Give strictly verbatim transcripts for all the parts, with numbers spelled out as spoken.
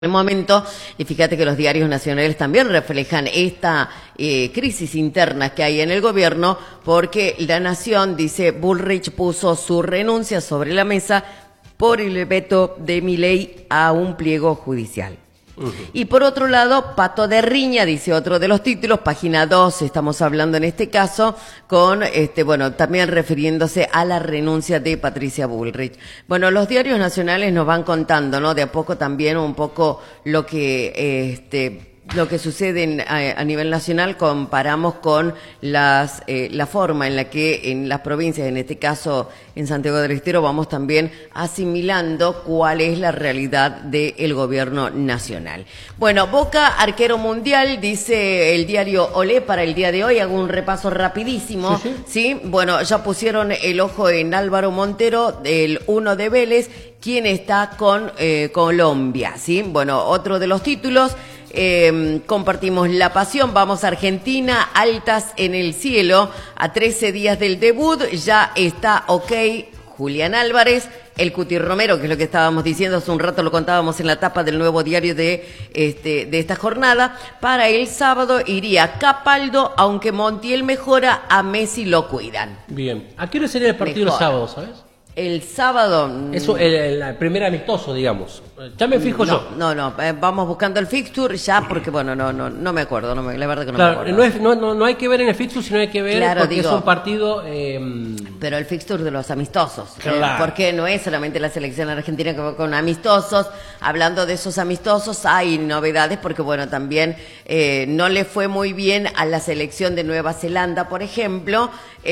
el momento, y fíjate que los diarios nacionales también reflejan esta eh, crisis interna que hay en el gobierno, porque La Nación dice: Bullrich puso su renuncia sobre la mesa por el veto de Milei a un pliego judicial. Uh-huh. Y por otro lado, Pato de Riña, dice otro de los títulos, página dos, estamos hablando en este caso, con, este, bueno, también refiriéndose a la renuncia de Patricia Bullrich. Bueno, los diarios nacionales nos van contando, ¿no? De a poco también un poco lo que, este, lo que sucede en, a, a nivel nacional. Comparamos con las eh, la forma en la que en las provincias, en este caso en Santiago del Estero, vamos también asimilando cuál es la realidad del gobierno nacional. Bueno, Boca, arquero mundial, dice el diario Olé para el día de hoy. Hago un repaso rapidísimo. Sí, sí. ¿Sí? Bueno, ya pusieron el ojo en Álvaro Montero, el uno de Vélez, quien está con eh, Colombia. ¿Sí? Bueno, otro de los títulos. Eh, compartimos la pasión, vamos a Argentina, altas en el cielo, a trece días del debut, ya está ok Julián Álvarez, el Cuti Romero, que es lo que estábamos diciendo hace un rato, lo contábamos en la tapa del Nuevo Diario de, este, de esta jornada. Para el sábado iría Capaldo, aunque Montiel mejora, a Messi lo cuidan. Bien, ¿a qué hora sería el partido el sábado, sabes? El sábado... Eso, el, el, el primer amistoso, digamos. Ya me fijo no, yo. No, no, eh, vamos buscando el fixture ya, porque bueno, no no no me acuerdo, no me, la verdad que no claro, me acuerdo. No, es, no, no, no hay que ver en el fixture, sino hay que ver claro, porque digo, es un partido... Eh... Pero el fixture de los amistosos, claro. eh, porque no es solamente la selección argentina que va con amistosos. Hablando de esos amistosos, hay novedades, porque bueno, también eh, no le fue muy bien a la selección de Nueva Zelanda, por ejemplo,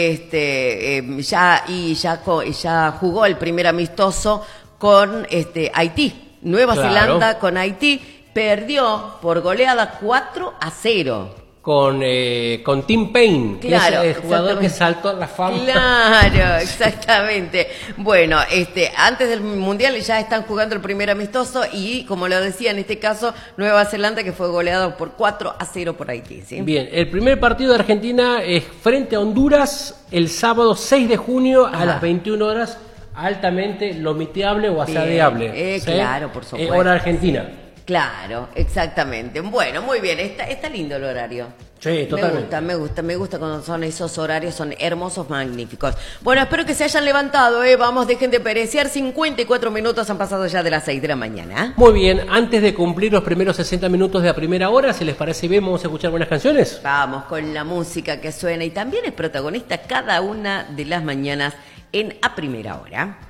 este eh, ya y ya, ya jugó el primer amistoso con este Haití. Nueva claro. Zelanda con Haití perdió por goleada cuatro a cero. Con, eh, con Tim Payne, claro, que es el jugador que saltó a la fama. Claro, exactamente. Bueno, este, antes del Mundial ya están jugando el primer amistoso y, como lo decía, en este caso, Nueva Zelanda, que fue goleado por cuatro a cero por Haití. ¿Sí? Bien, el primer partido de Argentina es frente a Honduras el sábado seis de junio Ajá. a las veintiuna horas, altamente lomiteable o asadeable. Eh, ¿sí? Claro, por supuesto. Eh, hora argentina. Claro, exactamente. Bueno, muy bien, está, está lindo el horario. Sí, totalmente. Me gusta, me gusta, me gusta cuando son esos horarios, son hermosos, magníficos. Bueno, espero que se hayan levantado, ¿eh? Vamos, dejen de perecear, cincuenta y cuatro minutos han pasado ya de las seis de la mañana. Muy bien, antes de cumplir los primeros sesenta minutos de la primera hora, si les parece bien, vamos a escuchar buenas canciones. Vamos con la música que suena y también es protagonista cada una de las mañanas en A Primera Hora.